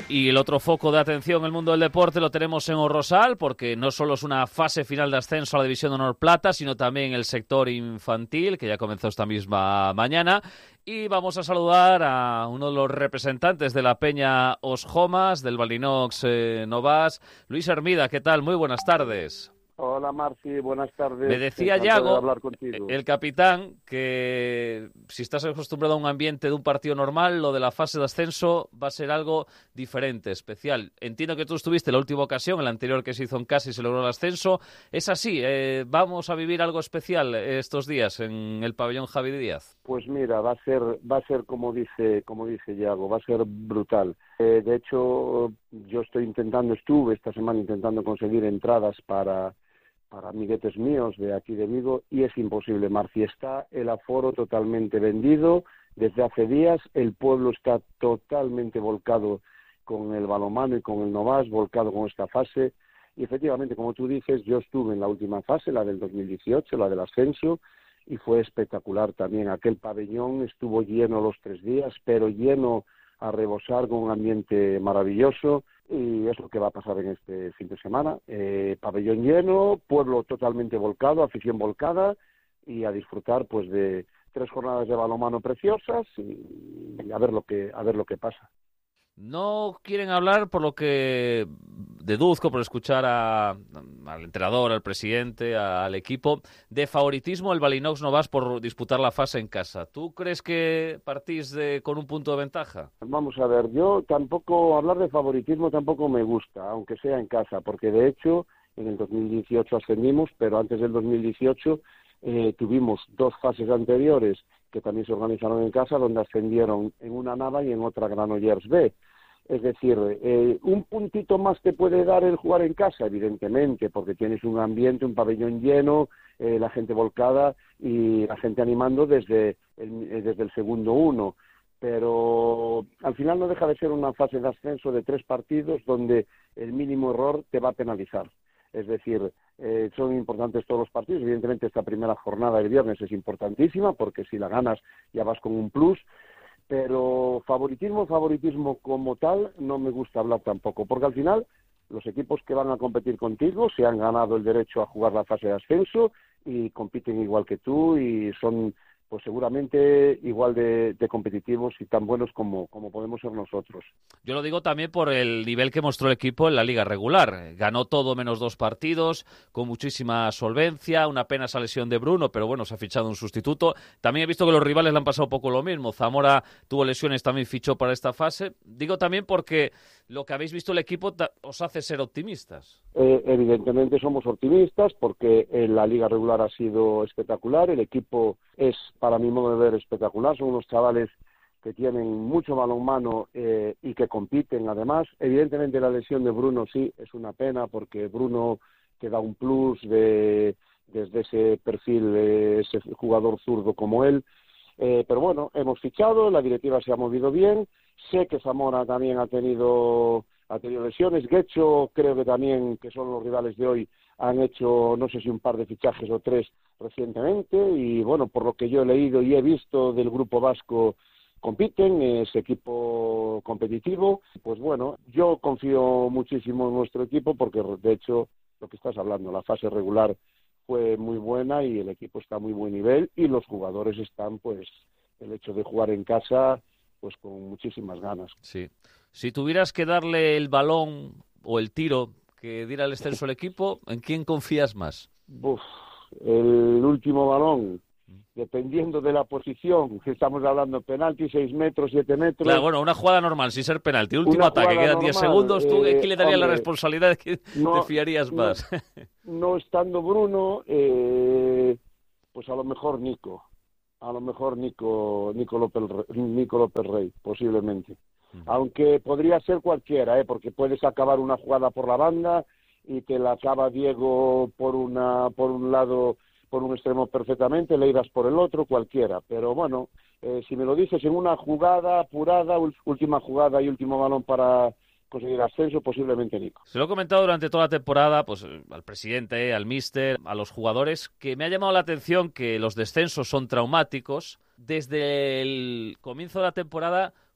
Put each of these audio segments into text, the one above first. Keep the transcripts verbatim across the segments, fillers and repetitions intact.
Y el otro foco de atención en el mundo del deporte lo tenemos en O Rosal, porque no solo es una fase final de ascenso a la División de Honor Plata, sino también el sector infantil, que ya comenzó esta misma mañana. Y vamos a saludar a uno de los representantes de la Peña Os Jomas, del Valinox eh, Novas, Luis Hermida. ¿Qué tal? Muy buenas tardes. Hola, Marci, buenas tardes. Me decía Encantado Yago, de hablar contigo. el capitán, que si estás acostumbrado a un ambiente de un partido normal, lo de la fase de ascenso va a ser algo diferente, especial. Entiendo que tú estuviste la última ocasión, el anterior que se hizo en casa y se logró el ascenso. Es así, eh, vamos a vivir algo especial estos días en el pabellón Javi Díaz. Pues mira, va a ser, va a ser como dice, como dice Yago, va a ser brutal. Eh, de hecho, yo estoy intentando, estuve esta semana intentando conseguir entradas para para amiguetes míos de aquí de Vigo, y es imposible, Marci. Está el aforo totalmente vendido desde hace días, el pueblo está totalmente volcado con el balonmano y con el Novas, volcado con esta fase, y efectivamente, como tú dices, yo estuve en la última fase, la del dos mil dieciocho, la del ascenso, y fue espectacular también. Aquel pabellón estuvo lleno los tres días, pero lleno a rebosar, con un ambiente maravilloso, y es lo que va a pasar en este fin de semana. Eh, pabellón lleno, pueblo totalmente volcado, afición volcada, y a disfrutar pues de tres jornadas de balonmano preciosas y, y a ver lo que a ver lo que pasa. No quieren hablar, por lo que deduzco, por escuchar a, al entrenador, al presidente, a, al equipo, de favoritismo el Valinox Novas por disputar la fase en casa. ¿Tú crees que partís de, con un punto de ventaja? Vamos a ver, yo tampoco, hablar de favoritismo tampoco me gusta, aunque sea en casa, porque de hecho en el dos mil dieciocho ascendimos, pero antes del dos mil dieciocho eh, tuvimos dos fases anteriores que también se organizaron en casa, donde ascendieron en una Nava y en otra Granollers B. Es decir, eh, un puntito más te puede dar el jugar en casa, evidentemente, porque tienes un ambiente, un pabellón lleno, eh, la gente volcada y la gente animando desde el, desde el segundo uno. Pero al final no deja de ser una fase de ascenso de tres partidos donde el mínimo error te va a penalizar. Es decir, eh, son importantes todos los partidos. Evidentemente esta primera jornada del viernes es importantísima porque si la ganas ya vas con un plus. Pero favoritismo, favoritismo como tal, no me gusta hablar tampoco, porque al final los equipos que van a competir contigo se han ganado el derecho a jugar la fase de ascenso y compiten igual que tú y son pues seguramente igual de, de competitivos y tan buenos como, como podemos ser nosotros. Yo lo digo también por el nivel que mostró el equipo en la liga regular. Ganó todo menos dos partidos, con muchísima solvencia, una pena esa lesión de Bruno, pero bueno, se ha fichado un sustituto. También he visto que los rivales le han pasado un poco lo mismo. Zamora tuvo lesiones, también fichó para esta fase. Digo también porque lo que habéis visto el equipo os hace ser optimistas. Eh, evidentemente somos optimistas porque eh, la liga regular ha sido espectacular, el equipo es, para mi modo de ver, espectacular, son unos chavales que tienen mucho balonmano eh, y que compiten además. Evidentemente la lesión de Bruno sí es una pena porque Bruno te da un plus de, desde ese perfil, de ese jugador zurdo como él. Eh, pero bueno, hemos fichado, la directiva se ha movido bien, sé que Zamora también ha tenido, ha tenido lesiones, Guecho creo que también, que son los rivales de hoy, han hecho no sé si un par de fichajes o tres recientemente y bueno, por lo que yo he leído y he visto del grupo vasco, compiten, es equipo competitivo, pues bueno, yo confío muchísimo en nuestro equipo porque de hecho lo que estás hablando, la fase regular fue muy buena y el equipo está a muy buen nivel y los jugadores están, pues, el hecho de jugar en casa, pues con muchísimas ganas. Sí. Si tuvieras que darle el balón o el tiro que diera el ascenso al equipo, ¿en quién confías más? Uf, el último balón, dependiendo de la posición, si estamos hablando penalti, seis metros, siete metros... Claro, bueno, una jugada normal, sin ser penalti, último ataque, quedan normal, diez segundos, ¿tú eh, quién le darías hombre, la responsabilidad de que no, te fiarías no, más? No estando Bruno, eh, pues a lo mejor Nico, a lo mejor Nico, Nico López, Nico López Rey, posiblemente. Uh-huh. Aunque podría ser cualquiera, ¿eh? Porque puedes acabar una jugada por la banda y te la acaba Diego por una, por un lado, por un extremo perfectamente, le irás por el otro, cualquiera. Pero bueno, eh, si me lo dices en una jugada apurada, última jugada y último balón para conseguir ascenso, posiblemente Nico. Se lo he comentado durante toda la temporada, pues al presidente, al míster, a los jugadores, que me ha llamado la atención que los descensos son traumáticos. Desde el comienzo de la temporada,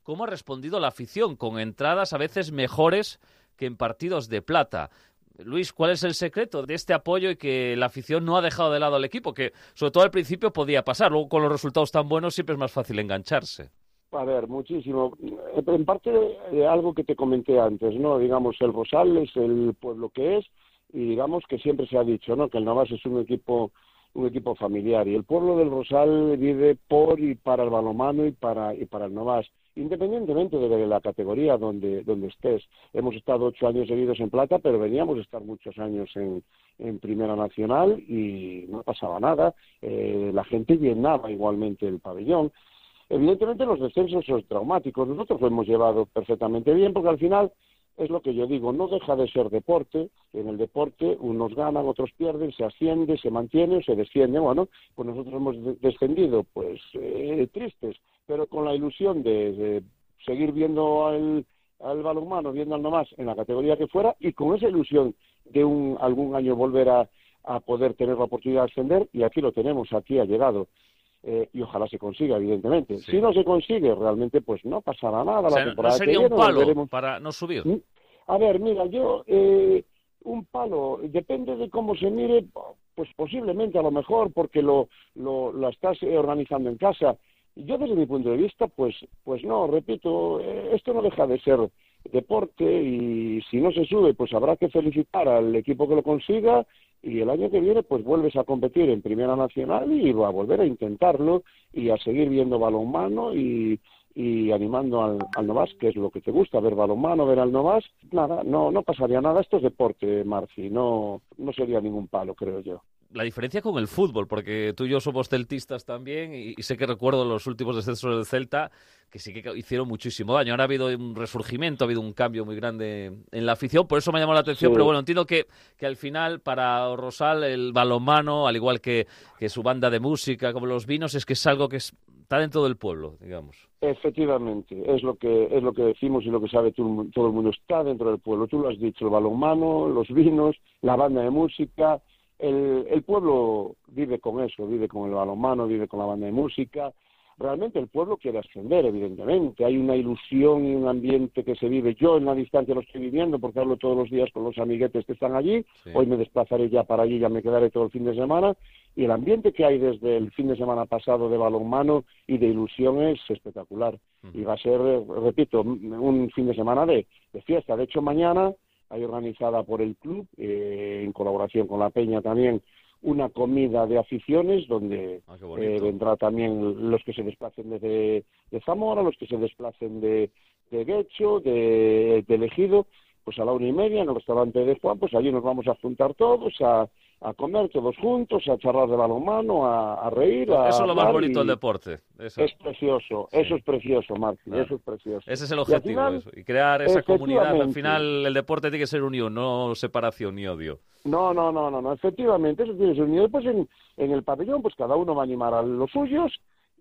cómo ha respondido la afición, con entradas a veces mejores que en partidos de plata. Luis, ¿cuál es el secreto de este apoyo y que la afición no ha dejado de lado al equipo? Que sobre todo al principio podía pasar, luego con los resultados tan buenos siempre es más fácil engancharse. A ver, muchísimo. En parte eh, algo que te comenté antes, ¿no? Digamos, el Rosal es el pueblo que es y digamos que siempre se ha dicho, ¿no? Que el Navás es un equipo un equipo familiar y el pueblo del Rosal vive por y para el balonmano y para y para el Navás, independientemente de la categoría donde donde estés. Hemos estado ocho años seguidos en plata, pero veníamos a estar muchos años en, en Primera Nacional y no pasaba nada. Eh, la gente llenaba igualmente el pabellón. Evidentemente los descensos son traumáticos. Nosotros lo hemos llevado perfectamente bien porque al final es lo que yo digo, no deja de ser deporte. En el deporte unos ganan, otros pierden, se asciende, se mantiene o se desciende. Bueno, pues nosotros hemos descendido pues eh, tristes, pero con la ilusión de, de seguir viendo al, al balonmano, viendo al Navás en la categoría que fuera y con esa ilusión de un algún año volver a, a poder tener la oportunidad de ascender y aquí lo tenemos, aquí ha llegado. Eh, y ojalá se consiga, evidentemente. Sí. Si no se consigue, realmente, pues no pasará nada. O sea, la temporada no sería que un viene, palo veremos... para no subir. A ver, mira, yo, eh, un palo, depende de cómo se mire, pues posiblemente a lo mejor, porque lo, lo, lo estás organizando en casa. Yo desde mi punto de vista, pues, pues no, repito, eh, esto no deja de ser deporte y si no se sube, pues habrá que felicitar al equipo que lo consiga y el año que viene pues vuelves a competir en Primera Nacional y va a volver a intentarlo y a seguir viendo balonmano y, y animando al, al Navás, que es lo que te gusta, ver balonmano, ver al Navás. Nada, no, no pasaría nada, esto es deporte, Marci, no, no sería ningún palo, creo yo. La diferencia con el fútbol, porque tú y yo somos celtistas también y, y sé que recuerdo los últimos descensos del Celta que sí que hicieron muchísimo daño. Ahora ha habido un resurgimiento, ha habido un cambio muy grande en la afición, por eso me ha llamado la atención, sí. Pero bueno, entiendo que, que al final para Rosal el balonmano, al igual que, que su banda de música, como los vinos, es que es algo que es, está dentro del pueblo, digamos. Efectivamente, es lo que es lo que decimos y lo que sabe todo, todo el mundo, está dentro del pueblo. Tú lo has dicho, el balonmano, los vinos, la banda de música. El, el pueblo vive con eso, vive con el balonmano, vive con la banda de música. Realmente el pueblo quiere ascender, evidentemente. Hay una ilusión y un ambiente que se vive. Yo en la distancia lo estoy viviendo porque hablo todos los días con los amiguetes que están allí. Sí. Hoy me desplazaré ya para allí, ya me quedaré todo el fin de semana. Y el ambiente que hay desde el fin de semana pasado de balonmano y de ilusión es espectacular. Uh-huh. Y va a ser, repito, un fin de semana de, de fiesta. De hecho, mañana hay organizada por el club, eh, en colaboración con la Peña también, una comida de aficiones donde ah, eh, vendrá también los que se desplacen desde de Zamora, los que se desplacen de, de Guecho, de, de Ejido, pues a la una y media en el restaurante de Juan, pues allí nos vamos a juntar todos a, a comer todos juntos, a charlar de balonmano, a, a reír. Eso a es lo más bonito del deporte. Eso. Es precioso, sí. Eso es precioso, Martín, claro. Eso es precioso. Ese es el objetivo, y, final, eso. Y crear esa comunidad. Al final el deporte tiene que ser unión, no separación ni odio. No, no, no, no, no. Efectivamente, eso tiene que ser unión. Pues en, en el pabellón, pues cada uno va a animar a los suyos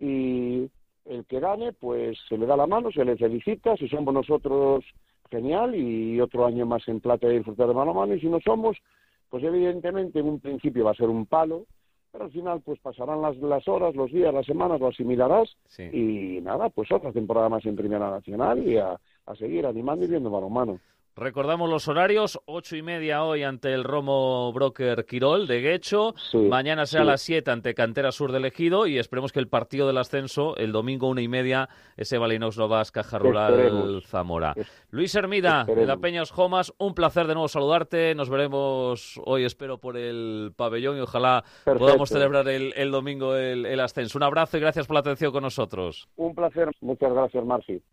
y el que gane, pues se le da la mano, se le felicita, si somos nosotros, genial, y otro año más en plata y disfrutar de mano a mano, y si no somos, pues evidentemente en un principio va a ser un palo, pero al final pues pasarán las, las horas, los días, las semanas, lo asimilarás, sí. Y nada, pues otra temporada más en Primera Nacional y a, a seguir animando y viendo balonmano. Recordamos los horarios, ocho y media hoy ante el Romo Broker Quirol de Guecho, sí, mañana será sí. a las siete ante Cantera Sur del Ejido y esperemos que el partido del ascenso, el domingo una y media, ese Balinox Novas Caja Rural esperemos. Zamora. Es, Luis Hermida, esperemos. De la Peña Os Jomas, un placer de nuevo saludarte, nos veremos hoy espero por el pabellón y ojalá Perfecto. Podamos celebrar el, el domingo el, el ascenso. Un abrazo y gracias por la atención con nosotros. Un placer, muchas gracias Marci.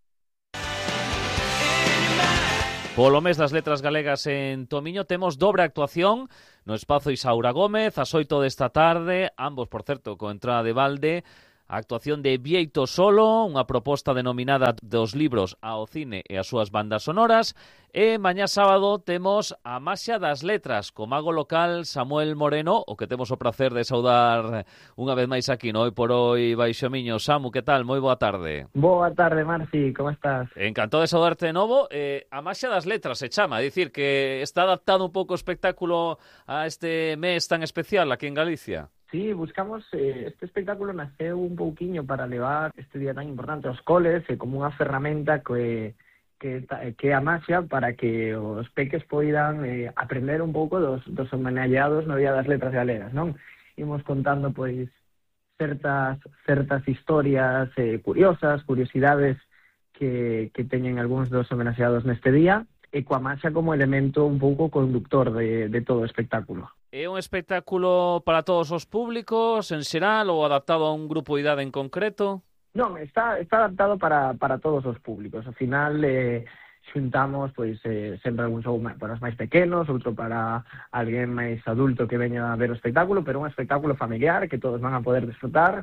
Polo mes das letras galegas en Tomiño temos dobre actuación no espazo Isaura Gómez, ás oito desta tarde, ambos, por certo, con entrada de balde, a actuación de Vieito Solo, unha proposta denominada dos libros ao cine e as súas bandas sonoras, e mañá sábado temos a Maxia das Letras, co mago local Samuel Moreno, o que temos o placer de saudar unha vez máis aquí, no Hoy por Hoy Baixo Miño. Samu, que tal? Moi boa tarde. Boa tarde, Marci, como estás? Encantado de saudarte de novo. Eh, a Maxia das Letras se chama, é dicir, que está adaptado un pouco o espectáculo a este mes tan especial aquí en Galicia. Sí, buscamos, eh, este espectáculo naceu un pouquiño para levar este día tan importante aos coles, eh, como unha ferramenta que, que, que é a maxia para que os peques poidan eh, aprender un pouco dos, dos homenaxeados no Día das Letras Galegas, non? Imos contando, pois, certas, certas historias eh, curiosas, curiosidades que, que teñen algúns dos homenaxeados neste día, e coa maxia como elemento un pouco conductor de, de todo o espectáculo. É un espectáculo para todos os públicos, en xeral, ou adaptado a un grupo de idade en concreto? Non, está, está adaptado para, para todos os públicos. Ao final, eh, xuntamos pois eh, sempre algún show para os máis pequenos, outro para alguén máis adulto que veña a ver o espectáculo, pero un espectáculo familiar que todos van a poder disfrutar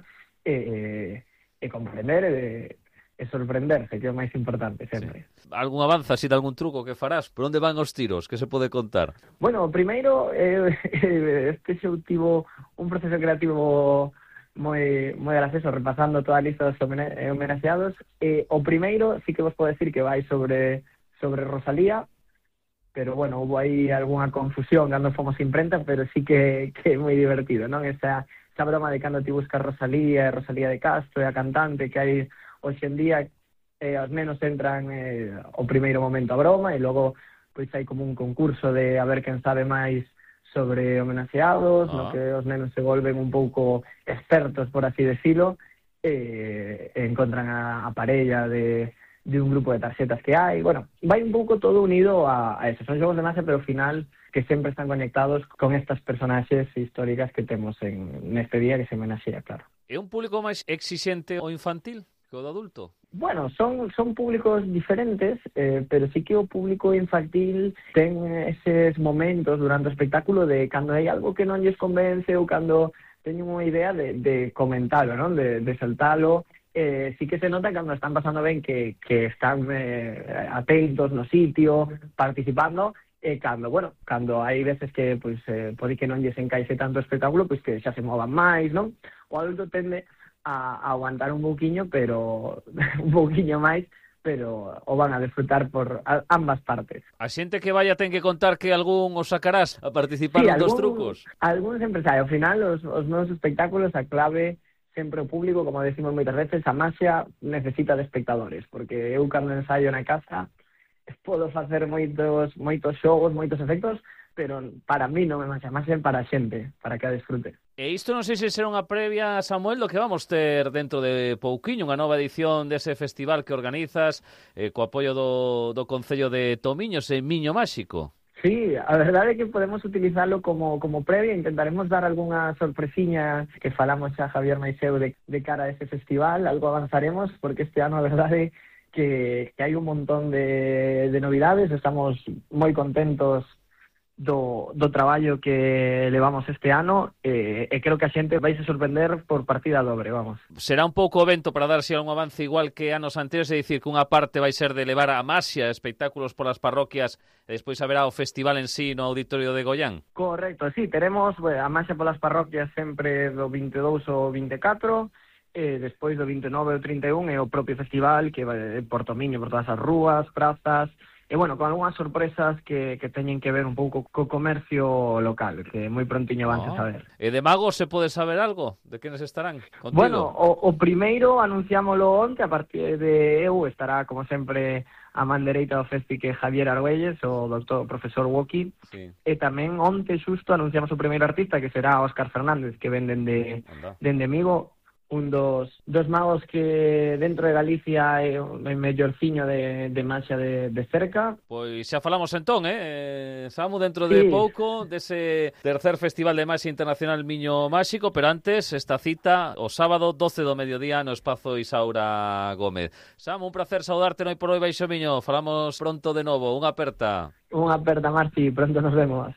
e, e comprender e, e sorprenderse, que é o máis importante sempre. Sí. Algún avance así de algún truco que farás? Por onde van os tiros? Que se pode contar? Bueno, primeiro, eh, este show tivo un proceso creativo moi moi gracioso, repasando toda a lista dos homenaxeados. Eh, o primeiro, sí que vos podo decir que vai sobre sobre Rosalía, pero bueno, hubo aí algunha confusión cando fomos imprenta, pero sí que, que é moi divertido, non? Esa, esa broma de cando ti buscas Rosalía, Rosalía de Castro, e a cantante que hai hoxe en día, eh, os nenos entran eh, o primeiro momento a broma, e logo pois hai como un concurso de a ver quen sabe máis sobre homenaxeados, ah. no que os nenos se volven un pouco expertos, por así decirlo, e, e encontran a, a parella de, de un grupo de tarxetas que hai. Bueno, vai un pouco todo unido a, a eso. Son xogos de masa, pero ao final que sempre están conectados con estas personaxes históricas que temos en neste día que se homenaxea, claro. É un público máis exixente ou infantil que o do adulto? Bueno, son son públicos diferentes, eh, pero sí que o público infantil ten eses momentos durante o espectáculo de cando hai algo que non lles convence ou cando teñen unha idea de, de comentalo, non? De, de saltalo. Eh, sí que se nota cando están pasando ben que, que están eh, atentos no sitio, participando, e cando, bueno, cando hai veces que pois eh, pode que non lles encaixe tanto o espectáculo, pois que xa se movan máis, non? O adulto tende a, a aguantar un pouquiño, pero un pouquiño máis, pero o van a disfrutar por a, ambas partes. A xente que vaya ten que contar que algún os sacarás a participar sí, en dos trucos. Algún sempre sai. Ao final, os, os novos espectáculos, a clave sempre o público, como decimos moitas veces, a maxia necesita de espectadores, porque eu cando ensaio na casa podo facer moitos moitos xogos, moitos efectos, pero para mí non é máis, máis é para a xente, para que a desfrute. E isto non sei se será unha previa, Samuel, do que vamos ter dentro de pouquiño, unha nova edición dese festival que organizas eh, co apoio do, do Concello de Tomiños en Miño Máxico. Sí, a verdade é que podemos utilizarlo como, como previa, intentaremos dar algunha sorpresiña que falamos xa Javier Maiseu de, de cara a ese festival, algo avanzaremos, porque este ano a verdade que, que hai un montón de, de novidades, estamos moi contentos do, do traballo que levamos este ano e, e creo que a xente vai se sorprender por partida dobre, vamos. Será un pouco o vento para dar un avance igual que anos anteriores, é dicir, que unha parte vai ser de levar a maxia espectáculos polas parroquias e despois haberá o festival en sí no Auditorio de Goián. Correcto, sí, teremos bueno, a maxia polas parroquias sempre do vinte e dous ao vinte e catro, e despois do vinte e nove ao trinta e un é o propio festival que vai por Tomiño, por todas as rúas, prazas. E, bueno, con algunhas sorpresas que, que teñen que ver un pouco co comercio local, que moi prontiño van oh. a saber. E de magos se pode saber algo? De quenes estarán contigo? Bueno, o, o primeiro anunciámoslo onte, a partir de eu estará, como sempre, a man dereita do festi que Javier Argüelles, o doutor profesor Woki. Sí. E tamén onte xusto anunciamos o primeiro artista, que será Óscar Fernández, que ven dende, dende Migo, un dos, dos magos que dentro de Galicia é o mellorciño de, de maxia de, de cerca. Pois xa falamos entón, eh? Samu, dentro de sí. pouco dese tercer Festival de Maxia Internacional Miño Máxico, pero antes esta cita o sábado doce do mediodía no Espazo Isaura Gómez. Samu, un placer saudarte noi por hoy baixo Miño. Falamos pronto de novo. Unha aperta. Unha aperta, Marci. Pronto nos vemos.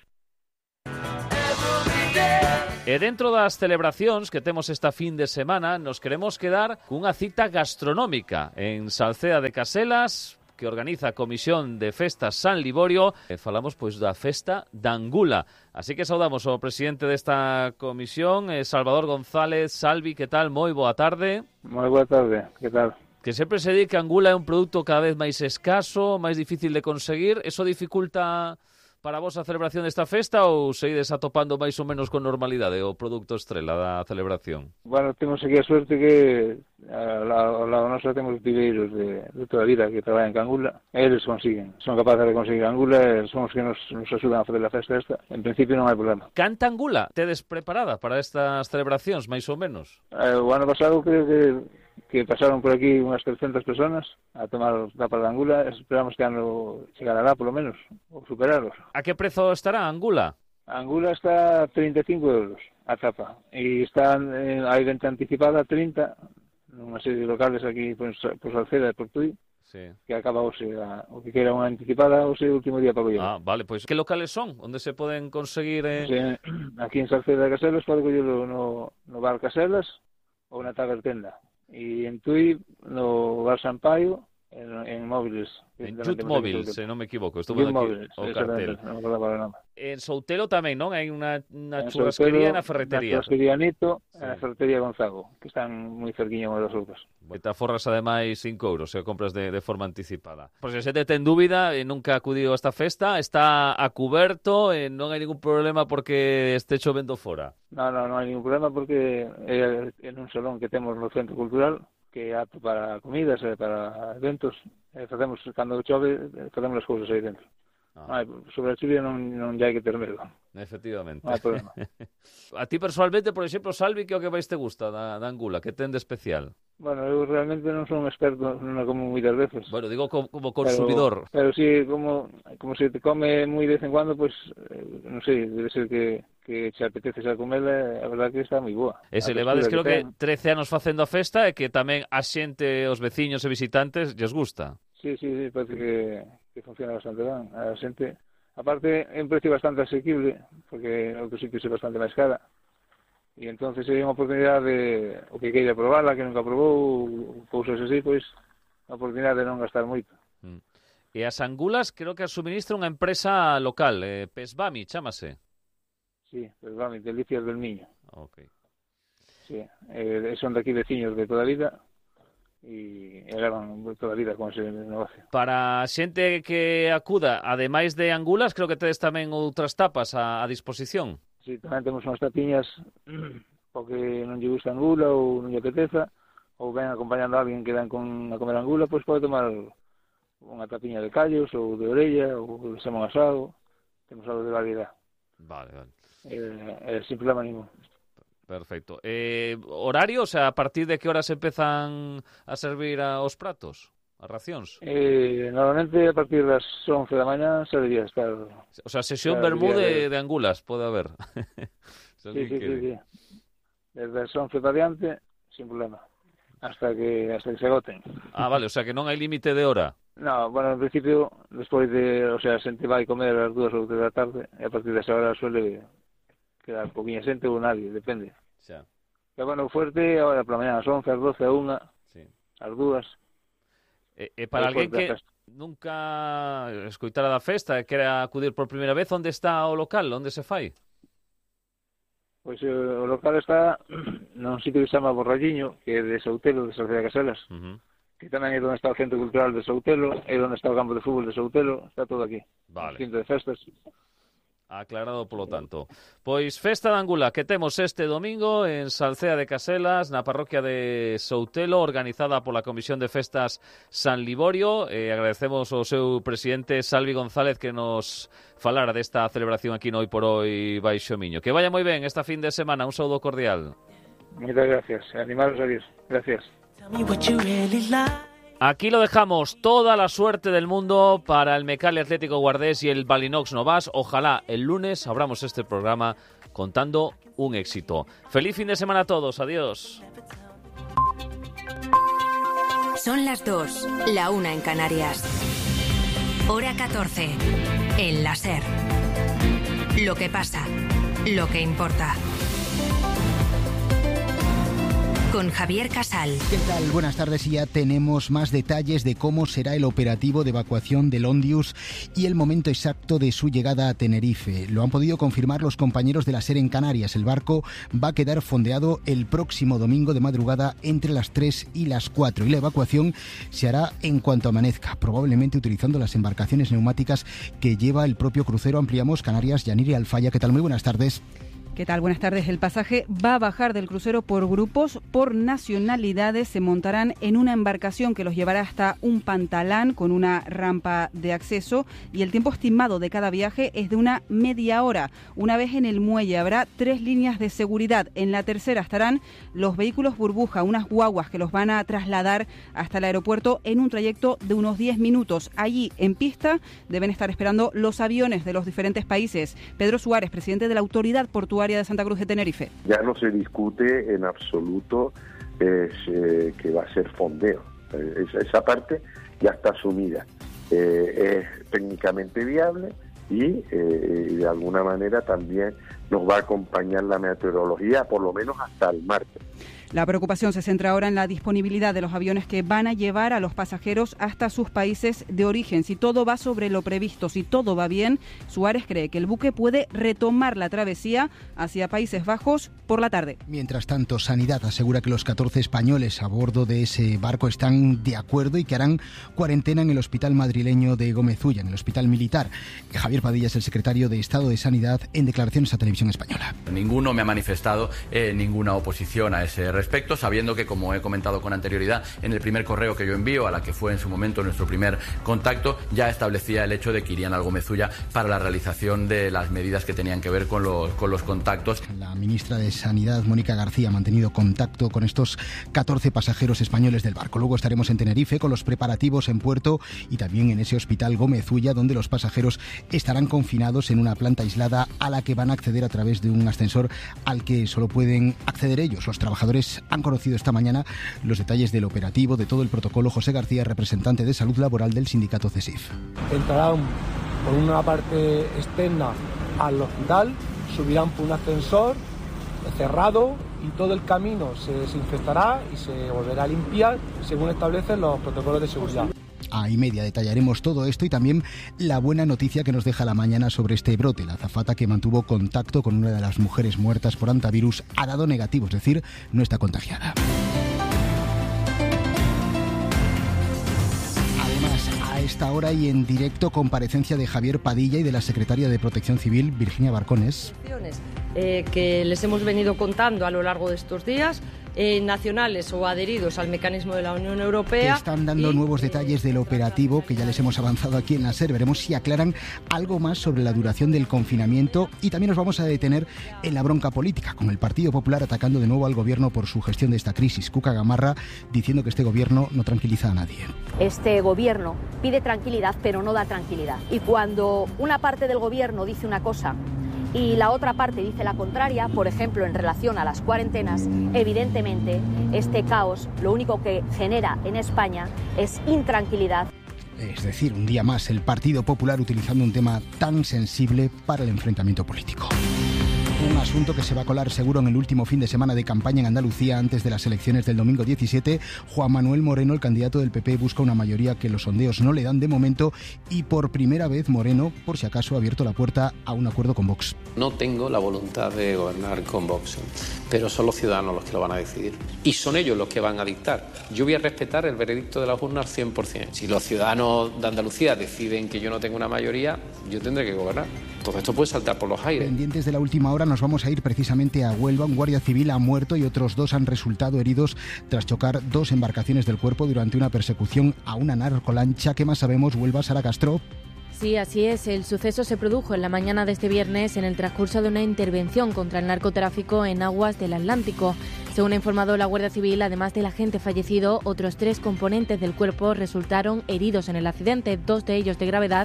E dentro das celebracións que temos esta fin de semana, nos queremos quedar cunha cita gastronómica en Salceda de Caselas, que organiza a Comisión de Festas San Liborio, e falamos pois da festa da Angula. Así que saudamos ao presidente desta comisión, eh, Salvador González. Salvi, que tal? Moi boa tarde. Moi boa tarde, que tal? Que sempre se di que a Angula é un produto cada vez máis escaso, máis difícil de conseguir. Eso dificulta para vos a celebración desta festa ou se ides atopando máis ou menos con normalidade o produto estrela da celebración? Bueno, temos aquí a suerte que ao lado noso temos vileiros de, de toda a vida que traballan en Angula, e eles consiguen, son capaces de conseguir Angula e son os que nos, nos axudan a fazer a festa esta. En principio non hai problema. Canta Angula tedes preparada para estas celebracións, máis ou menos? Eh, o ano pasado creo que que pasaron por aquí unhas trescentas personas a tomar os tapas de Angula. Esperamos que ano chegará polo menos, ou superarlos. A que prezo estará Angula? A Angula está a trinta e cinco euros a tapa, e está eh, hai venta anticipada a trinta nunha serie de locales aquí por, por Salceda e por Tui, sí. Que acaba hoxe, a, o que queira unha anticipada hoxe o último día para collelo. Ah, vale, pois que locales son? Onde se poden conseguir? Eh... Sí, aquí en Salceda de Caselas pode collelo no, no bar Caselas ou na Taber Tenda. E en Tui, no Bar Sampaio, en, en móviles. En Jut Móviles, se non me equivoco. Estuve aquí móviles, o cartel. Non me en Soutelo tamén, non? Hai unha, unha churrasquería na ferretería. Na churrasquería Nito sí. E na ferretería Gonzago, que están moi cerquiño unhas das outras. E te aforras ademais cinco euros se compras de, de forma anticipada. Por se xente ten dúbida e nunca acudiu a esta festa, está a cuberto e non hai ningún problema porque este chovendo fora. Non, non, non hai ningún problema porque é en un salón que temos no Centro Cultural que é apto para comidas e para eventos, e facemos, cando chove, facemos as cousas aí dentro. Ah. Non, sobre a chuvia non, non hai que ter medo. Efectivamente. Non hai problema. A ti personalmente, por exemplo, Salvi, que é o que máis te gusta da, da Angula? Que ten de especial? Bueno, eu realmente non son experto, non a como moitas veces. Bueno, digo como, como consumidor. Pero, pero sí, como, como se te come moi de vez en cuando, pues, eh, non sei, debe ser que... que se apetece a comela, a verdade que está moi boa. E se levades, creo que, que trece anos facendo a festa e que tamén a xente, os veciños e visitantes, lles gusta. Sí, sí, sí, parece que, que funciona bastante ben. A xente, aparte, é un precio bastante asequible, porque en outros sitios é bastante máis cara. E entonces é unha oportunidade de, o que queira probarla, que nunca probou, cousas así, pois, a oportunidade de non gastar moito. Mm. E as angulas, creo que as suministra unha empresa local, eh, Pesbami, chámase. Sí, Pesbami, Delicias del Miño. Ok. Sí, eh, son de aquí veciños de toda a vida e agarran toda a vida con ese negocio. Para a xente que acuda, ademais de angulas, creo que tedes tamén outras tapas a, a disposición. Sí, tamén temos unhas tapiñas porque non lle gusta angula ou non lle apeteza, ou ven acompañando a alguén que dan con a comer angula, pois pode tomar unha tapiña de callos ou de orella ou de salmón asado. Temos algo de variedade. Vale, vale. Eh, eh, sin problema ningún. Perfecto. Eh, ¿horario? O sea, ¿a partir de qué horas empezan a servir a os pratos, as racións? Eh, normalmente a partir das once da mañá se debería estar... O sea, sesión vermú de, de angulas pode haber. Sí, sí, sí, sí. Desde as once para diante, sin problema. Hasta que, hasta que se agoten. Ah, vale, o sea que non hai límite de hora. No, bueno, en principio, despois de... O sea, a xente vai comer as dúas ou tres da tarde e a partir desa hora suele quedar poquinha xente ou nadie, depende. Xa. Pero bueno, fuerte, agora pola mañá, as once, as doce, a unha, sí. As dúas. E, e para alguén que nunca escoitara da festa e quera acudir por primeira vez, onde está o local? Onde se fai? Pois o local está nun sitio que se chama Borralliño, que é de Soutelo, de Salceda de Caselas, uh-huh. Que tamén é onde está o Centro Cultural de Soutelo, é onde está o campo de fútbol de Soutelo, está todo aquí. Vale. Cinto de festas. Aclarado, polo tanto. Pois Festa da Angula que temos este domingo en Salceda de Caselas, na parroquia de Soutelo, organizada pola Comisión de Festas San Liborio. Eh, agradecemos ao seu presidente Salvi González que nos falara desta celebración aquí no Hoy por Hoy Baixo Miño. Que vaya moi ben esta fin de semana. Un saúdo cordial. Moitas gracias. Animaros a Dios. Gracias. Aquí lo dejamos, toda la suerte del mundo para el Mecali Atlético Guardés y el Balinox Novas. Ojalá el lunes abramos este programa contando un éxito. Feliz fin de semana a todos, adiós. Son las dos, la una en Canarias. Hora catorce, en la SER. Lo que pasa, lo que importa. con Javier Casal. ¿Qué tal? Buenas tardes. Y ya tenemos más detalles de cómo será el operativo de evacuación del Ondius y el momento exacto de su llegada a Tenerife. Lo han podido confirmar los compañeros de la SER en Canarias. El barco va a quedar fondeado el próximo domingo de madrugada entre las tres y las cuatro y la evacuación se hará en cuanto amanezca, probablemente utilizando las embarcaciones neumáticas que lleva el propio crucero. Ampliamos Canarias. Yaniri Alfaya, ¿qué tal? Muy buenas tardes. ¿Qué tal? Buenas tardes. El pasaje va a bajar del crucero por grupos, por nacionalidades. Se montarán en una embarcación que los llevará hasta un pantalán con una rampa de acceso y el tiempo estimado de cada viaje es de una media hora. Una vez en el muelle habrá tres líneas de seguridad. En la tercera estarán los vehículos burbuja, unas guaguas que los van a trasladar hasta el aeropuerto en un trayecto de unos diez minutos. Allí, en pista, deben estar esperando los aviones de los diferentes países. Pedro Suárez, presidente de la Autoridad Portuaria de Santa Cruz de Tenerife. Ya no se discute en absoluto es, eh, que va a ser fondeo. Eh, esa, esa parte ya está asumida. Eh, es técnicamente viable y eh, de alguna manera también nos va a acompañar la meteorología por lo menos hasta el martes. La preocupación se centra ahora en la disponibilidad de los aviones que van a llevar a los pasajeros hasta sus países de origen. Si todo va sobre lo previsto, si todo va bien, Suárez cree que el buque puede retomar la travesía hacia Países Bajos por la tarde. Mientras tanto, Sanidad asegura que los catorce españoles a bordo de ese barco están de acuerdo y que harán cuarentena en el hospital madrileño de Gómez Ulla, en el hospital militar. Javier Padilla es el secretario de Estado de Sanidad en declaraciones a Televisión Española. Ninguno me ha manifestado eh, ninguna oposición a ese respecto, sabiendo que, como he comentado con anterioridad, en el primer correo que yo envío, a la que fue en su momento nuestro primer contacto, ya establecía el hecho de que irían al Gómez Ulla para la realización de las medidas que tenían que ver con los, con los contactos. La ministra de Sanidad, Mónica García, ha mantenido contacto con estos catorce pasajeros españoles del barco. Luego estaremos en Tenerife con los preparativos en puerto y también en ese hospital Gómez Ulla, donde los pasajeros estarán confinados en una planta aislada a la que van a acceder a través de un ascensor al que solo pueden acceder ellos. Los trabajadores han conocido esta mañana los detalles del operativo, de todo el protocolo. José García, representante de Salud Laboral del sindicato CESIF. Entrarán por una parte externa al hospital, subirán por un ascensor cerrado y todo el camino se desinfectará y se volverá a limpiar según establecen los protocolos de seguridad. A y media detallaremos todo esto y también la buena noticia que nos deja la mañana sobre este brote. La azafata que mantuvo contacto con una de las mujeres muertas por hantavirus ha dado negativo, es decir, no está contagiada. Además, a esta hora y en directo, comparecencia de Javier Padilla y de la secretaria de Protección Civil, Virginia Barcones. Eh, que les hemos venido contando a lo largo de estos días, eh, nacionales o adheridos al mecanismo de la Unión Europea. Que están dando y, nuevos detalles del operativo que ya les hemos avanzado aquí en la SER. Veremos si aclaran algo más sobre la duración del confinamiento y también nos vamos a detener en la bronca política, con el Partido Popular atacando de nuevo al gobierno por su gestión de esta crisis. Cuca Gamarra diciendo que este gobierno no tranquiliza a nadie. Este gobierno pide tranquilidad, pero no da tranquilidad. Y cuando una parte del gobierno dice una cosa y la otra parte dice la contraria, por ejemplo, en relación a las cuarentenas, evidentemente este caos lo único que genera en España es intranquilidad. Es decir, un día más el Partido Popular utilizando un tema tan sensible para el enfrentamiento político. Un asunto que se va a colar seguro en el último fin de semana de campaña en Andalucía antes de las elecciones del domingo diecisiete. Juan Manuel Moreno, el candidato del P P, busca una mayoría que los sondeos no le dan de momento y por primera vez Moreno, por si acaso, ha abierto la puerta a un acuerdo con Vox. No tengo la voluntad de gobernar con Vox, pero son los ciudadanos los que lo van a decidir y son ellos los que van a dictar. Yo voy a respetar el veredicto de las urnas al cien por ciento. Si los ciudadanos de Andalucía deciden que yo no tengo una mayoría, yo tendré que gobernar. Todo esto puede saltar por los aires. Pendientes de la última hora, nos vamos a ir precisamente a Huelva. Un guardia civil ha muerto y otros dos han resultado heridos tras chocar dos embarcaciones del cuerpo durante una persecución a una narcolancha. ¿Qué más sabemos, Huelva, Sara Castro? Sí, así es. El suceso se produjo en la mañana de este viernes en el transcurso de una intervención contra el narcotráfico en aguas del Atlántico. Según ha informado la Guardia Civil, además del agente fallecido, otros tres componentes del cuerpo resultaron heridos en el accidente, dos de ellos de gravedad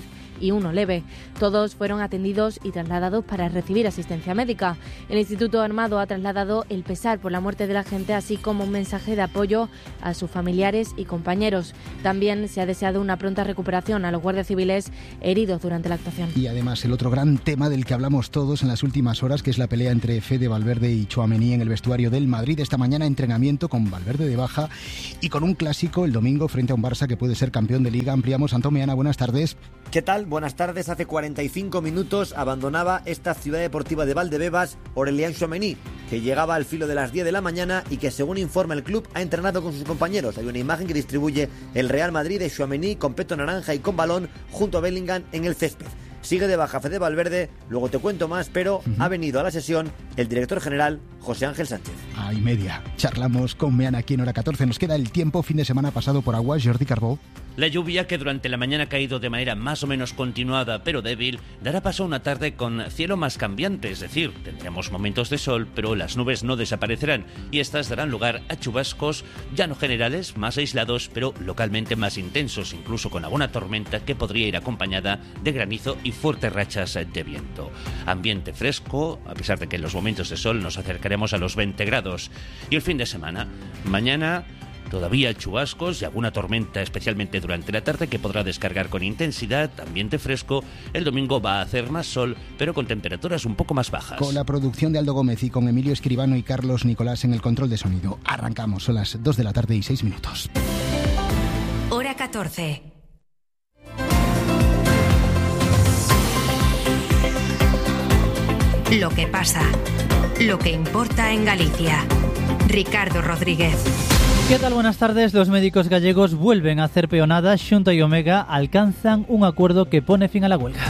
y uno leve. Todos fueron atendidos y trasladados para recibir asistencia médica. El Instituto Armado ha trasladado el pesar por la muerte de la gente, así como un mensaje de apoyo a sus familiares y compañeros. También se ha deseado una pronta recuperación a los guardias civiles heridos durante la actuación. Y además el otro gran tema del que hablamos todos en las últimas horas, que es la pelea entre Fede Valverde y Tchouaméni en el vestuario del Madrid. Esta mañana entrenamiento con Valverde de baja y con un clásico el domingo frente a un Barça que puede ser campeón de Liga. Ampliamos. Antón Meana, buenas tardes. ¿Qué tal? Buenas tardes. Hace cuarenta y cinco minutos abandonaba esta ciudad deportiva de Valdebebas Aurélien Tchouaméni, que llegaba al filo de las diez de la mañana y que, según informa el club, ha entrenado con sus compañeros. Hay una imagen que distribuye el Real Madrid de Tchouaméni con peto naranja y con balón junto a Bellingham en el césped. Sigue de baja Fede Valverde, luego te cuento más, pero uh-huh. ha venido a la sesión el director general José Ángel Sánchez. A y media. Charlamos con Meana aquí en Hora catorce. Nos queda el tiempo, fin de semana pasado por agua. Jordi Carbó. La lluvia, que durante la mañana ha caído de manera más o menos continuada pero débil, dará paso a una tarde con cielo más cambiante, es decir, tendremos momentos de sol, pero las nubes no desaparecerán y estas darán lugar a chubascos ya no generales, más aislados, pero localmente más intensos, incluso con alguna tormenta que podría ir acompañada de granizo y fuertes rachas de viento. Ambiente fresco, a pesar de que en los momentos de sol nos acercaremos a los veinte grados. Y el fin de semana, mañana todavía chubascos y alguna tormenta, especialmente durante la tarde, que podrá descargar con intensidad, ambiente fresco. El domingo va a hacer más sol, pero con temperaturas un poco más bajas. Con la producción de Aldo Gómez y con Emilio Escribano y Carlos Nicolás en el control de sonido. Arrancamos, son las dos de la tarde y seis minutos. Hora catorce. Lo que pasa, lo que importa en Galicia. Ricardo Rodríguez. ¿Qué tal? Buenas tardes. Los médicos gallegos vuelven a hacer peonada. Xunta y Omega alcanzan un acuerdo que pone fin a la huelga.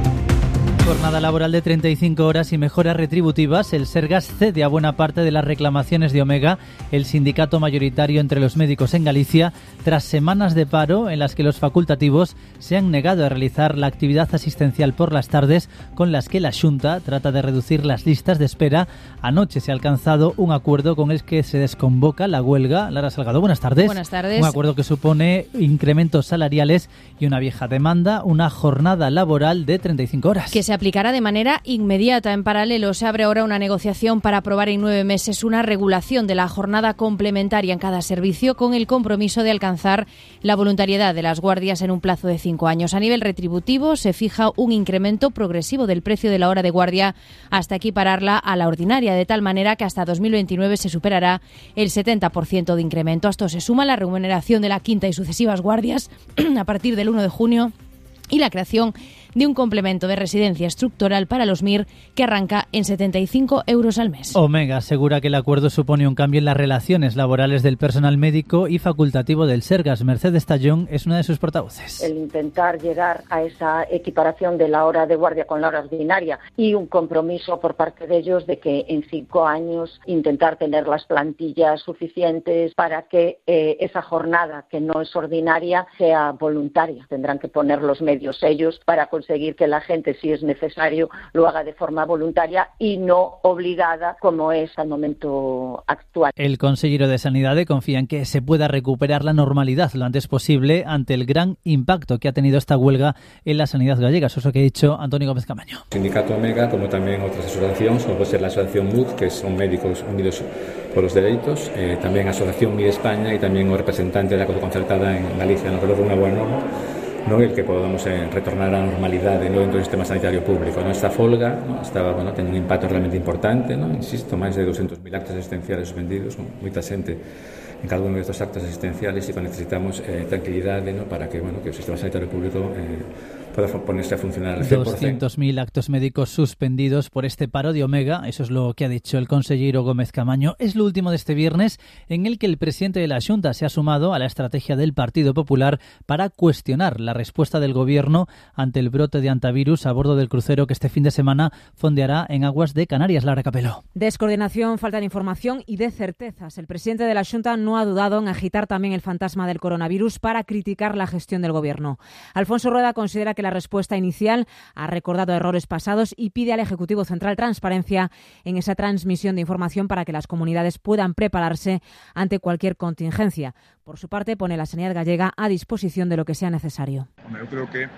Jornada laboral de treinta y cinco horas y mejoras retributivas. El Sergas cede a buena parte de las reclamaciones de Omega, el sindicato mayoritario entre los médicos en Galicia, tras semanas de paro en las que los facultativos se han negado a realizar la actividad asistencial por las tardes, con las que la Xunta trata de reducir las listas de espera. Anoche se ha alcanzado un acuerdo con el que se desconvoca la huelga. Lara Salgado, buenas tardes. Buenas tardes. Un acuerdo que supone incrementos salariales y una vieja demanda, una jornada laboral de treinta y cinco horas. Que se aplicará de manera inmediata. En paralelo, se abre ahora una negociación para aprobar en nueve meses una regulación de la jornada complementaria en cada servicio, con el compromiso de alcanzar la voluntariedad de las guardias en un plazo de cinco años. A nivel retributivo, se fija un incremento progresivo del precio de la hora de guardia hasta equipararla a la ordinaria, de tal manera que hasta dos mil veintinueve se superará el setenta por ciento de incremento. A esto se suma la remuneración de la quinta y sucesivas guardias a partir del uno de junio y la creación de un complemento de residencia estructural para los M I R que arranca en setenta y cinco euros al mes. Omega asegura que el acuerdo supone un cambio en las relaciones laborales del personal médico y facultativo del Sergas. Mercedes Tallón es una de sus portavoces. El intentar llegar a esa equiparación de la hora de guardia con la hora ordinaria y un compromiso por parte de ellos de que en cinco años intentar tener las plantillas suficientes para que eh, esa jornada que no es ordinaria sea voluntaria. Tendrán que poner los medios ellos para conseguir que la gente, si es necesario, lo haga de forma voluntaria y no obligada, como es al momento actual. El consejero de Sanidade confía en que se pueda recuperar la normalidad lo antes posible ante el gran impacto que ha tenido esta huelga en la sanidad gallega. Eso es lo que ha dicho Antonio Gómez Camaño. El sindicato Omega, como también otras asociaciones, como puede ser la asociación M U D, que son Médicos Unidos por los Derechos, eh, también asociación M I D España y también un representante de la concertada en Galicia. No creo que una buena norma, no el que podamos eh, retornar a la normalidade no, dentro do sistema sanitario público. No? Esta folga no, estaba bueno, tendo un impacto realmente importante, no? Insisto, máis de doscientos mil actos asistenciales suspendidos, con moita xente en cada uno de estos actos asistenciales, y necesitamos eh, tranquilidade no? para que, bueno, que o sistema sanitario público eh, pueda ponerse a funcionar al cien por ciento. doscientos mil actos médicos suspendidos por este paro de Omega, eso es lo que ha dicho el consejero Gómez Camaño. Es lo último de este viernes, en el que el presidente de la Xunta se ha sumado a la estrategia del Partido Popular para cuestionar la respuesta del gobierno ante el brote de antivirus a bordo del crucero que este fin de semana fondeará en aguas de Canarias. Lara Capelo. Descoordinación, falta de información y de certezas. El presidente de la Xunta no ha dudado en agitar también el fantasma del coronavirus para criticar la gestión del gobierno. Alfonso Rueda considera que la respuesta inicial ha recordado errores pasados y pide al Ejecutivo Central transparencia en esa transmisión de información para que las comunidades puedan prepararse ante cualquier contingencia. Por su parte, pone la sanidad gallega a disposición de lo que sea necesario. Yo creo que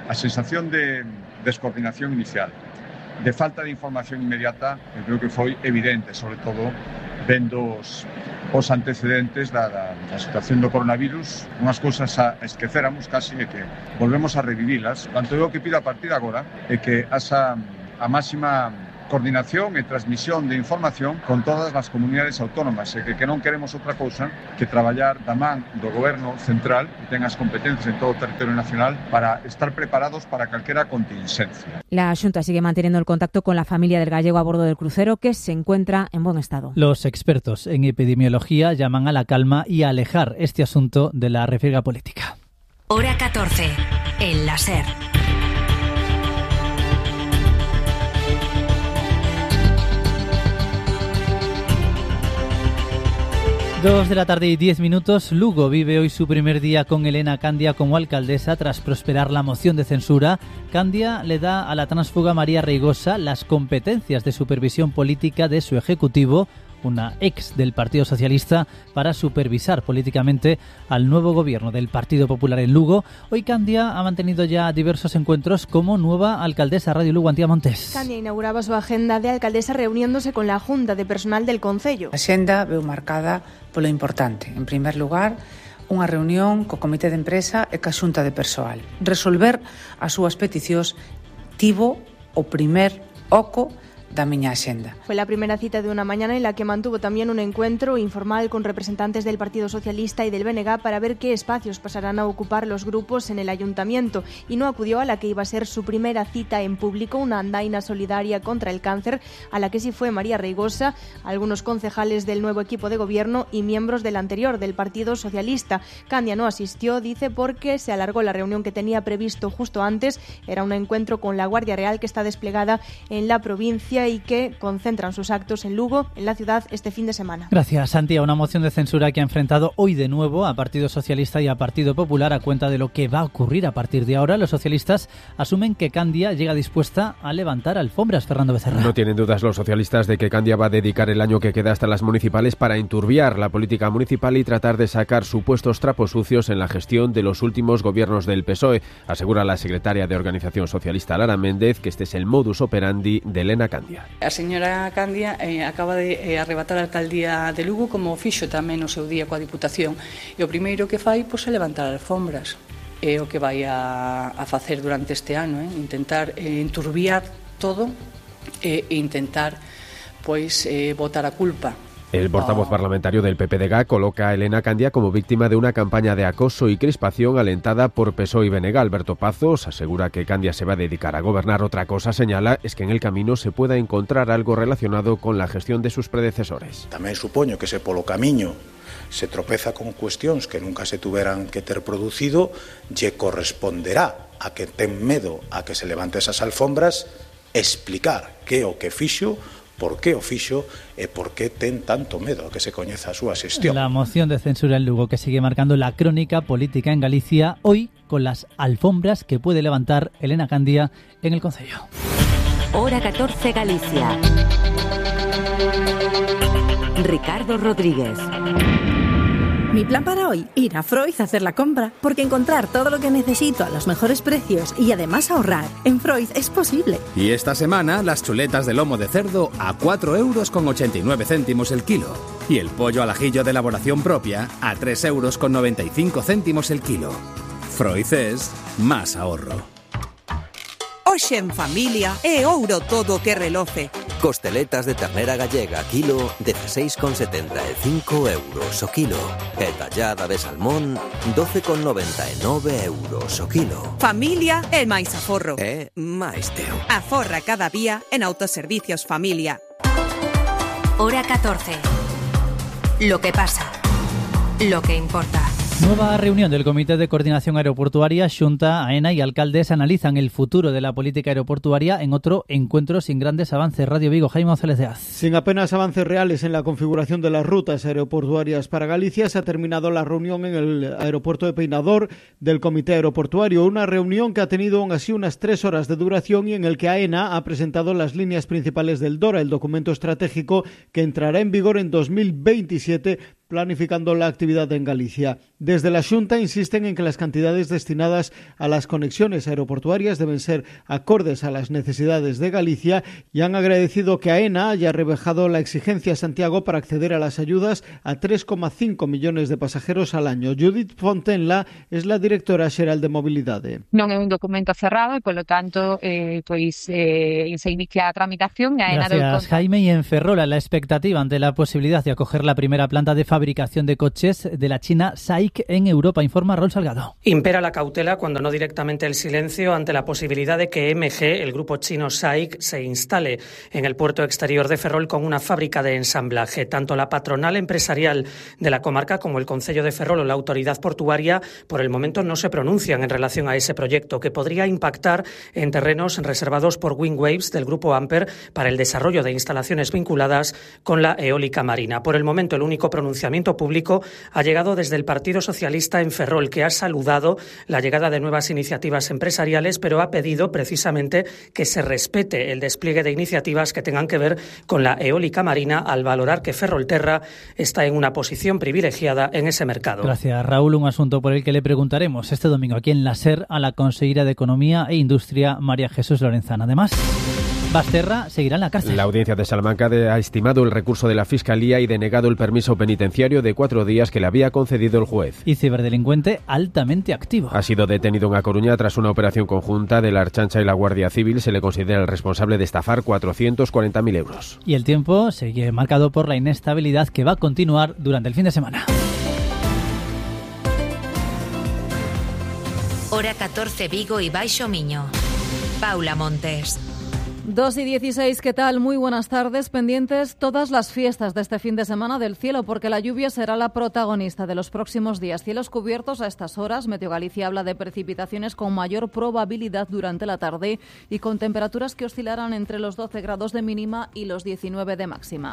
a sensación de descoordinación inicial, de falta de información inmediata, eu creo que foi evidente, sobre todo vendo os, os antecedentes da, da, da situación do coronavirus, unhas cousas a esqueceramos casi e que volvemos a revivilas. Tanto eu que pido a partir de agora é que haxa a máxima coordinación e transmisión de información con todas as comunidades autónomas e que, que non queremos outra cousa que traballar da man do goberno central que ten as competencias en todo o territorio nacional para estar preparados para calquera contingencia. La Xunta sigue manteniendo el contacto con la familia del gallego a bordo del crucero, que se encuentra en buen estado. Los expertos en epidemiología llaman a la calma y a alejar este asunto de la refriega política. Hora catorce, en la SER. Dos de la tarde y diez minutos. Lugo vive hoy su primer día con Elena Candia como alcaldesa tras prosperar la moción de censura. Candia le da a la tránsfuga María Reigosa las competencias de supervisión política de su ejecutivo, una ex del Partido Socialista, para supervisar políticamente al nuevo gobierno del Partido Popular en Lugo. Hoy Candia ha mantenido ya diversos encuentros como nueva alcaldesa. Radio Lugo, Antía Montes. Candia inauguraba su agenda de alcaldesa reuniéndose con la Junta de Personal del Concello. A xenda veu marcada polo importante. En primer lugar, unha reunión co Comité de Empresa e ca Xunta de Persoal. Resolver as súas peticións tivo o primer oco da miña axenda. Fue la primera cita de una mañana en la que mantuvo también un encuentro informal con representantes del Partido Socialista y del B N G para ver qué espacios pasarán a ocupar los grupos en el ayuntamiento, y no acudió a la que iba a ser su primera cita en público, una andaina solidaria contra el cáncer, a la que sí fue María Reigosa, algunos concejales del nuevo equipo de gobierno y miembros del anterior, del Partido Socialista. Candia no asistió, dice, porque se alargó la reunión que tenía previsto justo antes. Era un encuentro con la Guardia Real, que está desplegada en la provincia y que concentran sus actos en Lugo, en la ciudad, este fin de semana. Gracias, Santia. Una moción de censura que ha enfrentado hoy de nuevo a Partido Socialista y a Partido Popular a cuenta de lo que va a ocurrir a partir de ahora. Los socialistas asumen que Candia llega dispuesta a levantar alfombras. Fernando Becerra. No tienen dudas los socialistas de que Candia va a dedicar el año que queda hasta las municipales para enturbiar la política municipal y tratar de sacar supuestos trapos sucios en la gestión de los últimos gobiernos del P S O E. Asegura la secretaria de Organización Socialista, Lara Méndez, que este es el modus operandi de Elena Candia. A señora Candia eh, acaba de eh, arrebatar a alcaldía de Lugo, como fixo tamén no seu día coa Diputación, e o primeiro que fai pois, é levantar alfombras. É o que vai a, a facer durante este ano, eh? intentar eh, enturbiar todo e eh, intentar pois eh, botar a culpa. El portavoz parlamentario del P P D G coloca a Elena Candia como víctima de una campaña de acoso y crispación alentada por P S O E y B N G. Alberto Pazos asegura que Candia se va a dedicar a gobernar. Otra cosa, señala, es que en el camino se pueda encontrar algo relacionado con la gestión de sus predecesores. Tamén supoño que se polo camiño se tropeza con cuestións que nunca se tuveran que ter producido, lle corresponderá a que ten medo a que se levante esas alfombras explicar que o que fixo, por qué o fixo e por qué ten tanto medo a que se coñeza a súa xestión. La moción de censura en Lugo que sigue marcando la crónica política en Galicia, hoy con las alfombras que puede levantar Elena Candia en el Concello. Hora catorce Galicia. Ricardo Rodríguez. Mi plan para hoy, ir a Freud a hacer la compra, porque encontrar todo lo que necesito a los mejores precios y además ahorrar en Freud es posible. Y esta semana las chuletas de lomo de cerdo a cuatro euros con ochenta y nueve céntimos el kilo. Y el pollo al ajillo de elaboración propia a tres euros con noventa y cinco céntimos el kilo. Freud es más ahorro. Hoxe en familia é ouro todo que reloce. Costeletas de ternera gallega kilo dezasseis con setenta e cinco euros o kilo. E tallada de salmón doce con noventa e nove euros o kilo. Familia é máis aforro. É máis teo. Aforra cada día en Autoservicios Familia. Hora catorce. Lo que pasa. Lo que importa. Nueva reunión del Comité de Coordinación Aeroportuaria. Xunta, AENA y alcaldes analizan el futuro de la política aeroportuaria en otro encuentro sin grandes avances. Radio Vigo, Jaime González de Az. Sin apenas avances reales en la configuración de las rutas aeroportuarias para Galicia, se ha terminado la reunión en el aeropuerto de Peinador del Comité Aeroportuario. Una reunión que ha tenido aún así unas tres horas de duración y en el que AENA ha presentado las líneas principales del DORA, el documento estratégico que entrará en vigor en dos mil veintisiete planificando la actividad en Galicia. Desde la Xunta insisten en que las cantidades destinadas a las conexiones aeroportuarias deben ser acordes a las necesidades de Galicia y han agradecido que AENA haya rebajado la exigencia a Santiago para acceder a las ayudas a tres coma cinco millones de pasajeros al año. Judith Fontenla es la directora xeral de Mobilidade. Non é un documento cerrado e, polo tanto, eh, pois eh, se inicia a tramitación e AENA... Gracias, Jaime. Y en Ferrola, la expectativa ante la posibilidad de acoger la primera planta de fabricación de coches de la China S A I C en Europa, informa Raúl Salgado. Impera la cautela, cuando no directamente el silencio, ante la posibilidad de que M G, el grupo chino S A I C, se instale en el puerto exterior de Ferrol con una fábrica de ensamblaje. Tanto la patronal empresarial de la comarca como el Concello de Ferrol o la autoridad portuaria por el momento no se pronuncian en relación a ese proyecto, que podría impactar en terrenos reservados por Windwaves del grupo Amper para el desarrollo de instalaciones vinculadas con la eólica marina. Por el momento, el único pronunciamiento público ha llegado desde el Partido Socialista en Ferrol, que ha saludado la llegada de nuevas iniciativas empresariales, pero ha pedido precisamente que se respete el despliegue de iniciativas que tengan que ver con la eólica marina, al valorar que Ferrolterra está en una posición privilegiada en ese mercado. Gracias, Raúl. Un asunto por el que le preguntaremos este domingo aquí en la SER a la consejera de Economía e Industria, María Jesús Lorenzana. Además, Basterra seguirá en la cárcel. La audiencia de Salamanca ha estimado el recurso de la Fiscalía y denegado el permiso penitenciario de cuatro días que le había concedido el juez. Y ciberdelincuente altamente activo. Ha sido detenido en A Coruña tras una operación conjunta de la Archancha y la Guardia Civil. Se le considera el responsable de estafar cuatrocientos cuarenta mil euros. Y el tiempo sigue marcado por la inestabilidad que va a continuar durante el fin de semana. Hora catorce, Vigo y Baixo Miño. Paula Montes. dos y dieciséis, ¿qué tal? Muy buenas tardes. Pendientes todas las fiestas de este fin de semana del cielo, porque la lluvia será la protagonista de los próximos días. Cielos cubiertos a estas horas. Meteo Galicia habla de precipitaciones con mayor probabilidad durante la tarde y con temperaturas que oscilarán entre los doce grados de mínima y los diecinueve de máxima.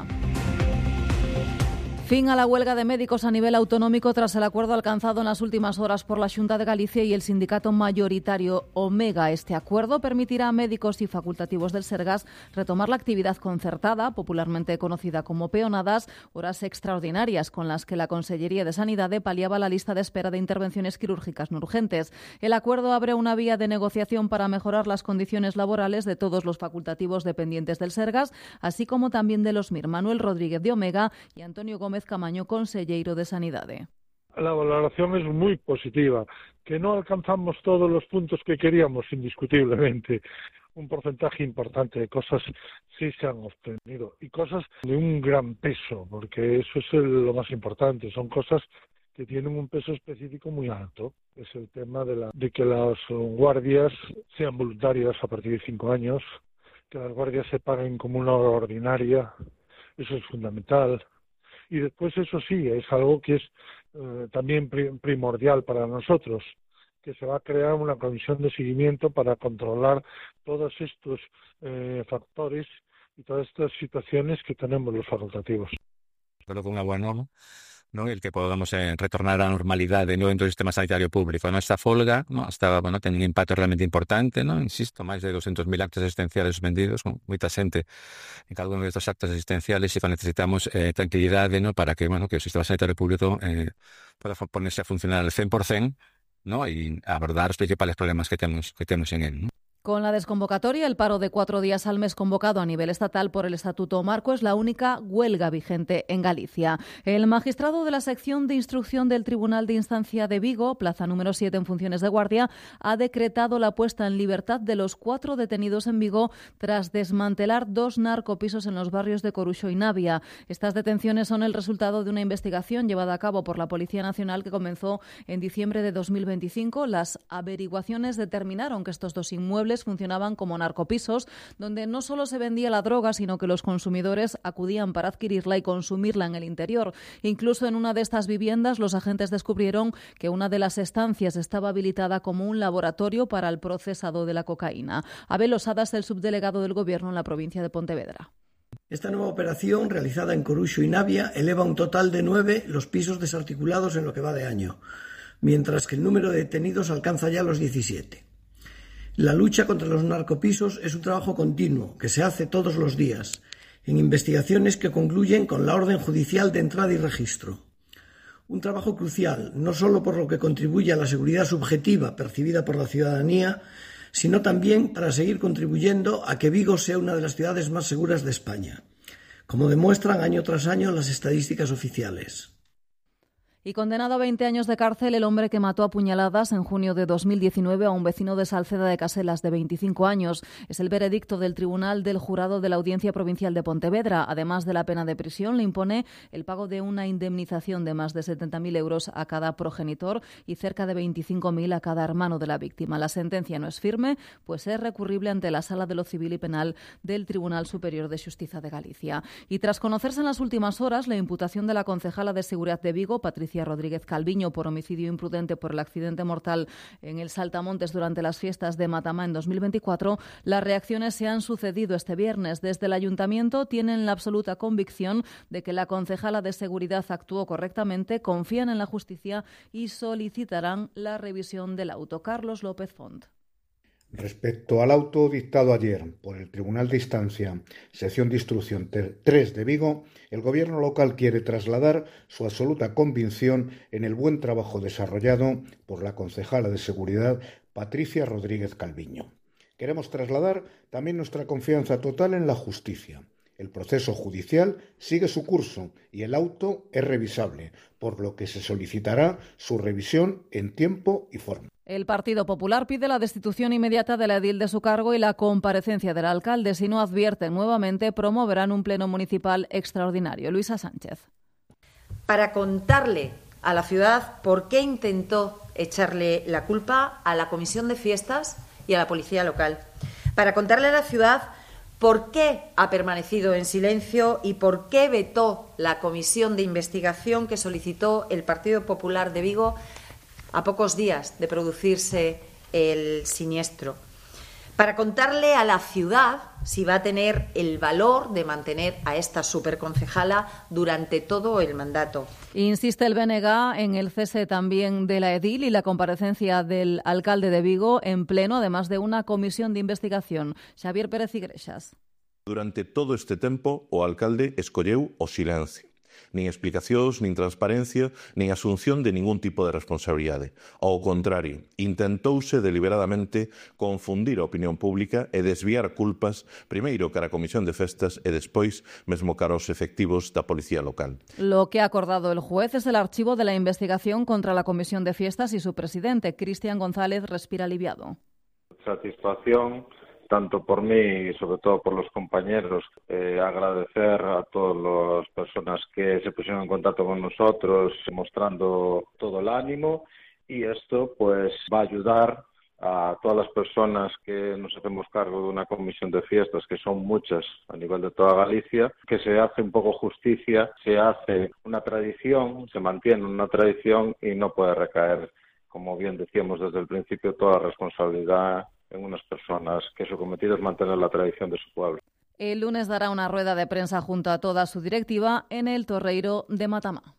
Fin a la huelga de médicos a nivel autonómico tras el acuerdo alcanzado en las últimas horas por la Xunta de Galicia y el sindicato mayoritario Omega. Este acuerdo permitirá a médicos y facultativos del Sergas retomar la actividad concertada, popularmente conocida como peonadas, horas extraordinarias con las que la Consellería de Sanidade paliaba la lista de espera de intervenciones quirúrgicas no urgentes. El acuerdo abre una vía de negociación para mejorar las condiciones laborales de todos los facultativos dependientes del Sergas, así como también de los M I R. Manuel Rodríguez de Omega y Antonio Gómez Camaño, conselleiro de Sanidade. La valoración es muy positiva, que no alcanzamos todos los puntos que queríamos, indiscutiblemente. Un porcentaje importante de cosas sí se han obtenido y cosas de un gran peso, porque eso es el, lo más importante, son cosas que tienen un peso específico muy alto. Es el tema de, la, de que las guardias sean voluntarias a partir de cinco años, que las guardias se paguen como una hora ordinaria, eso es fundamental. Y después eso sí, es algo que es eh, también pri- primordial para nosotros, que se va a crear una comisión de seguimiento para controlar todos estos eh, factores y todas estas situaciones que tenemos los facultativos. Creo que una buena norma, ¿no? El que podamos eh, retornar a la normalidad de nuevo dentro del sistema sanitario público. ¿No? Esta folga, ¿no? Hasta, bueno, tiene un impacto realmente importante, ¿no? Insisto, máis de doscientos mil actos asistenciales suspendidos, con moita xente en cada uno de estos actos asistenciales, y necesitamos eh, tranquilidade, ¿no? Para que, bueno, que o sistema sanitario público eh, pueda ponerse a funcionar al cien por ciento, ¿no? Y abordar los principales problemas que tenemos, que tenemos en él, ¿no? Con la desconvocatoria, el paro de cuatro días al mes convocado a nivel estatal por el Estatuto Marco es la única huelga vigente en Galicia. El magistrado de la sección de instrucción del Tribunal de Instancia de Vigo, plaza número siete en funciones de guardia, ha decretado la puesta en libertad de los cuatro detenidos en Vigo tras desmantelar dos narcopisos en los barrios de Coruxo y Navia. Estas detenciones son el resultado de una investigación llevada a cabo por la Policía Nacional que comenzó en diciembre de dos mil veinticinco. Las averiguaciones determinaron que estos dos inmuebles funcionaban como narcopisos, donde no solo se vendía la droga, sino que los consumidores acudían para adquirirla y consumirla en el interior. Incluso en una de estas viviendas, los agentes descubrieron que una de las estancias estaba habilitada como un laboratorio para el procesado de la cocaína. Abel Osada es el subdelegado del Gobierno en la provincia de Pontevedra. Esta nueva operación, realizada en Coruxo y Navia, eleva un total de nueve los pisos desarticulados en lo que va de año, mientras que el número de detenidos alcanza ya los diecisiete. La lucha contra los narcopisos es un trabajo continuo que se hace todos los días, en investigaciones que concluyen con la orden judicial de entrada y registro. Un trabajo crucial, no solo por lo que contribuye a la seguridad subjetiva percibida por la ciudadanía, sino también para seguir contribuyendo a que Vigo sea una de las ciudades más seguras de España, como demuestran año tras año las estadísticas oficiales. Y condenado a veinte años de cárcel el hombre que mató a puñaladas en junio de dos mil diecinueve a un vecino de Salceda de Caselas de veinticinco años. Es el veredicto del Tribunal del Jurado de la Audiencia Provincial de Pontevedra. Además de la pena de prisión, le impone el pago de una indemnización de más de setenta mil euros a cada progenitor y cerca de veinticinco mil a cada hermano de la víctima. La sentencia no es firme, pues es recurrible ante la Sala de lo Civil y Penal del Tribunal Superior de Xustiza de Galicia. Y tras conocerse en las últimas horas la imputación de la concejala de Seguridad de Vigo, Patricia Rodríguez Calviño, por homicidio imprudente por el accidente mortal en el Saltamontes durante las fiestas de Matamá en dos mil veinticuatro, las reacciones se han sucedido este viernes. Desde el Ayuntamiento tienen la absoluta convicción de que la concejala de Seguridad actuó correctamente, confían en la justicia y solicitarán la revisión del auto. Carlos López Font. Respecto al auto dictado ayer por el Tribunal de Instancia, sección de instrucción tres de Vigo, el Gobierno local quiere trasladar su absoluta convicción en el buen trabajo desarrollado por la concejala de Seguridad, Patricia Rodríguez Calviño. Queremos trasladar también nuestra confianza total en la justicia. El proceso judicial sigue su curso y el auto es revisable, por lo que se solicitará su revisión en tiempo y forma. El Partido Popular pide la destitución inmediata de la edil de su cargo y la comparecencia del alcalde. Si no advierten nuevamente, promoverán un pleno municipal extraordinario. Luisa Sánchez. Para contarle a la ciudad por qué intentó echarle la culpa a la Comisión de Fiestas y a la Policía Local. Para contarle a la ciudad por qué ha permanecido en silencio y por qué vetó la comisión de investigación que solicitó el Partido Popular de Vigo a pocos días de producirse el siniestro. Para contarle a la ciudad si va a tener el valor de mantener a esta superconcejala durante todo el mandato. Insiste el B N G en el cese también de la edil y la comparecencia del alcalde de Vigo en pleno, además de una comisión de investigación. Xavier Pérez Igrexas. Durante todo este tempo, o alcalde escolleu o silencio. Nin explicacións, nin transparencia, nin asunción de ningún tipo de responsabilidade. Ao contrario, intentouse deliberadamente confundir a opinión pública e desviar culpas, primeiro cara a Comisión de Festas e despois mesmo cara aos efectivos da Policía Local. Lo que ha acordado el juez es el archivo de la investigación contra la Comisión de Fiestas y su presidente, Cristian González, respira aliviado. Satisfacción tanto por mí y sobre todo por los compañeros, eh, agradecer a todas las personas que se pusieron en contacto con nosotros, mostrando todo el ánimo, y esto pues va a ayudar a todas las personas que nos hacemos cargo de una comisión de fiestas, que son muchas a nivel de toda Galicia, que se hace un poco justicia, se hace una tradición, se mantiene una tradición y no puede recaer, como bien decíamos desde el principio, toda la responsabilidad en unas personas que su cometido es mantener la tradición de su pueblo. El lunes dará una rueda de prensa junto a toda su directiva en el Torreiro de Matamá.